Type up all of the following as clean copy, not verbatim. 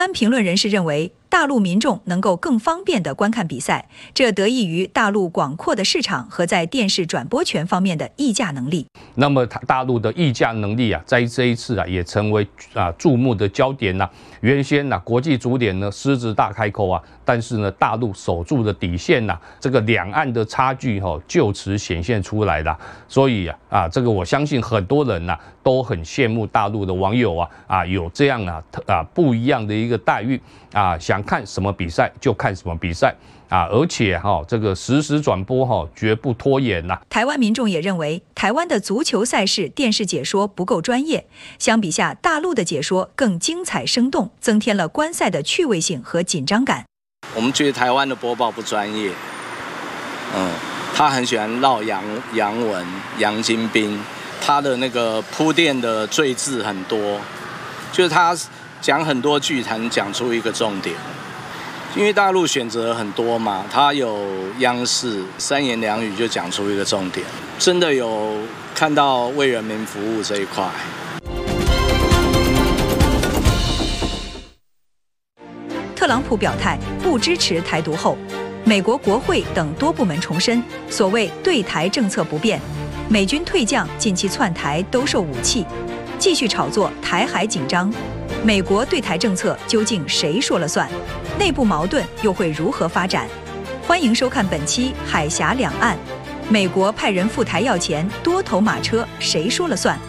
评论人士认为，大陆民众能够更方便地观看比赛，这得益于大陆广阔的市场和在电视转播权方面的议价能力。 那么，大陆的议价能力在这一次也成为注目的焦点原先国际足联呢狮子大开口但是呢，大陆守住的底线这个两岸的差距就此显现出来了。所以这个我相信很多人都很羡慕大陆的网友有这样不一样的一个待遇想看什么比赛就看什么比赛而且这个实时转播绝不拖延台湾民众也认为，台湾的足球赛事电视解说不够专业，相比下，大陆的解说更精彩生动，增添了观赛的趣味性和紧张感。 我们觉得台湾的播报不专业，他很喜欢绕洋文、洋金兵，他的那个铺垫的赘字很多，就是他讲很多句才能讲出一个重点。因为大陆选择很多嘛，他有央视三言两语就讲出一个重点，真的有看到为人民服务这一块。 特朗普表态不支持台独后，美国国会等多部门重申所谓对台政策不变，美军退将近期窜台兜售武器，继续炒作台海紧张。美国对台政策究竟谁说了算？内部矛盾又会如何发展？欢迎收看本期《海峡两岸》，美国派人赴台要钱，多头马车谁说了算？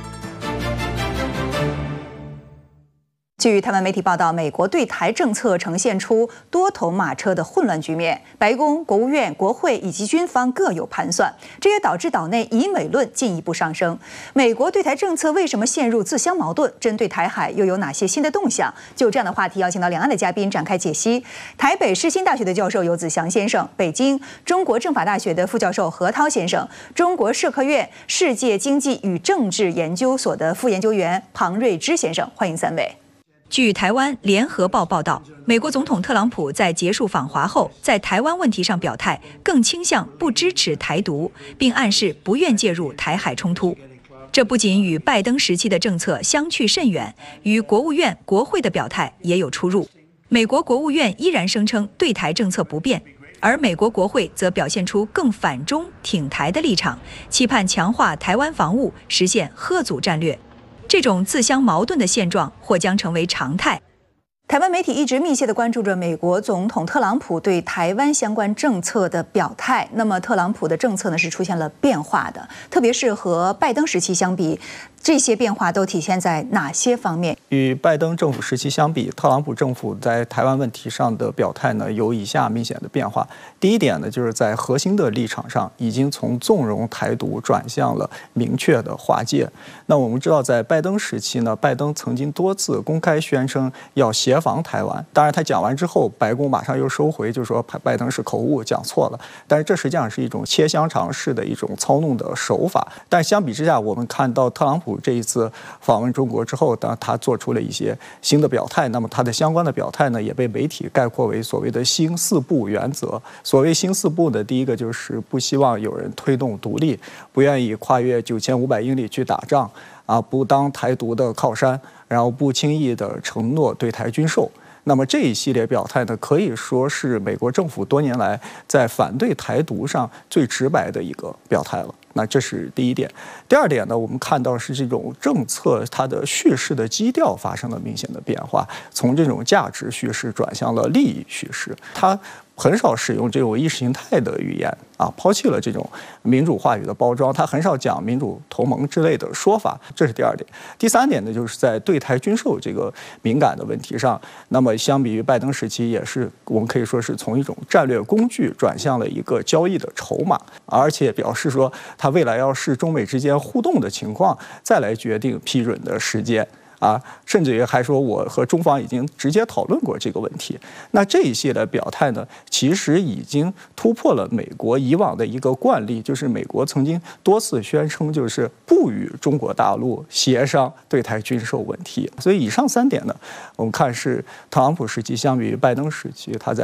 据台湾媒体报道，美国对台政策呈现出多头马车的混乱局面，白宫、国务院、国会以及军方各有盘算，这也导致岛内以美论进一步上升。美国对台政策为什么陷入自相矛盾？针对台海又有哪些新的动向？就这样的话题，邀请到两岸的嘉宾展开解析。台北世新大学的教授游子祥先生，北京中国政法大学的副教授何涛先生，中国社科院世界经济与政治研究所的副研究员庞瑞之先生，欢迎三位。据台湾联合报报道，美国总统特朗普在结束访华后，在台湾问题上表态，更倾向不支持台独，并暗示不愿介入台海冲突。这不仅与拜登时期的政策相去甚远，与国务院、国会的表态也有出入。美国国务院依然声称对台政策不变，而美国国会则表现出更反中挺台的立场，期盼强化台湾防务，实现嚇阻战略。这种自相矛盾的现状或将成为常态。台湾媒体一直密切地关注着美国总统特朗普对台湾相关政策的表态。那么，特朗普的政策呢是出现了变化的，特别是和拜登时期相比，这些变化都体现在哪些方面？ 与拜登政府时期相比，特朗普政府在台湾问题上的表态呢，有以下明显的变化。第一点呢，就是在核心的立场上，已经从纵容台独转向了明确的划界。那我们知道，在拜登时期呢，拜登曾经多次公开宣称要协防台湾。当然，他讲完之后，白宫马上又收回，就说拜登是口误，讲错了。但是这实际上是一种切香肠式的一种操弄的手法。但相比之下，我们看到特朗普这一次访问中国之后，他做出了一些新的表态。那么他的相关的表态呢，也被媒体概括为所谓的新四不原则。所谓新四不的第一个就是不希望有人推动独立，不愿意跨越9500英里去打仗不当台独的靠山，然后不轻易的承诺对台军售。那么这一系列表态呢，可以说是美国政府多年来在反对台独上最直白的一个表态了。那这是第一点。第二点呢，我们看到是这种政策它的叙事的基调发生了明显的变化，从这种价值叙事转向了利益叙事。它很少使用这种意识形态的语言抛弃了这种民主话语的包装，他很少讲民主同盟之类的说法，这是第二点。第三点呢，就是在对台军售这个敏感的问题上，那么相比于拜登时期，也是我们可以说是从一种战略工具转向了一个交易的筹码，而且表示说他未来要视中美之间互动的情况再来决定批准的时间。甚至于还说我和中方已经直接讨论过这个问题。那这一系列表态呢，其实已经突破了美国以往的一个惯例，就是美国曾经多次宣称就是不与中国大陆协商对台军售问题。所以以上三点呢，我们看是特朗普时期相比于拜登时期，他在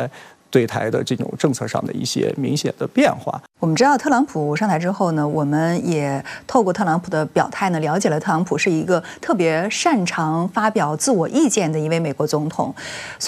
对台的这种政策上的一些明显的变化。 我们知道特朗普上台之后呢，我们也透过特朗普的表态呢，了解了特朗普是一个特别擅长发表自我意见的一位美国总统。